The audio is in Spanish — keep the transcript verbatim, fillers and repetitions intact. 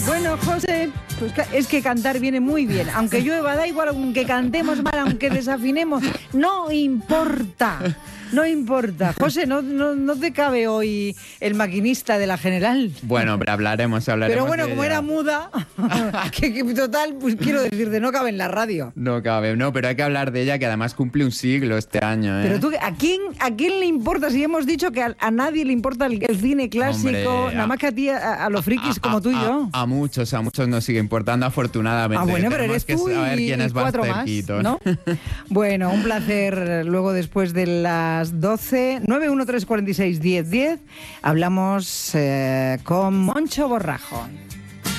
Bueno, José, pues es que cantar viene muy bien. Aunque llueva, da igual, aunque cantemos mal, aunque desafinemos, no importa. No importa. José, ¿no, no, no te cabe hoy el maquinista de la General? Bueno, pero hablaremos, hablaremos. Pero bueno, de como ella. era muda, que, que total, pues quiero decirte, no cabe en la radio. No cabe, no, pero hay que hablar de ella, que además cumple un siglo este año, ¿eh? Pero tú, ¿a quién, a quién le importa? Si hemos dicho que a, a nadie le importa el, el cine clásico, Hombre, nada más que a ti, a, a los frikis A- como a- tú y a- yo. A, muchos, a muchos nos sigue importando, afortunadamente. Ah, bueno, pero Tenemos eres que tú saber y, quiénes y van cuatro más, cerquitos. ¿no? Bueno, un placer. Luego, después de las doce, nueve uno tres cuatro seis diez diez, hablamos eh, con Moncho Borrajo.